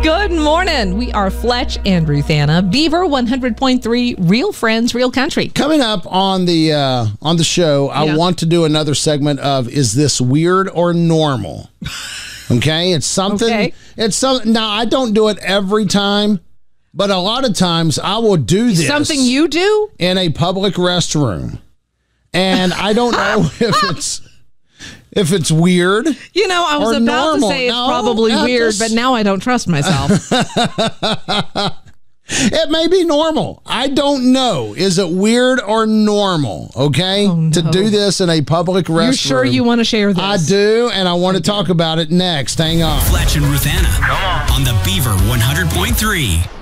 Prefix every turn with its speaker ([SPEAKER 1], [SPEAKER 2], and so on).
[SPEAKER 1] Good morning. We are Fletch and Ruthanna, Beaver 100.3, Real Friends, Real Country.
[SPEAKER 2] Coming up on the show, I want to do another segment of Is This Weird or Normal? Okay, it's something.
[SPEAKER 1] Okay.
[SPEAKER 2] It's something. Now, I don't do it every time, but a lot of times I will do this.
[SPEAKER 1] Something you do?
[SPEAKER 2] In a public restroom. And I don't know if it's weird.
[SPEAKER 1] You know, I was about to say it's probably weird, but now I don't trust myself.
[SPEAKER 2] It may be normal. I don't know. Is it weird or normal, okay, to do this in a public restroom?
[SPEAKER 1] You're sure you want to share this?
[SPEAKER 2] I do, and I want to talk about it next. Hang on.
[SPEAKER 3] Fletch and Ruthanna. Come on the Beaver 100.3.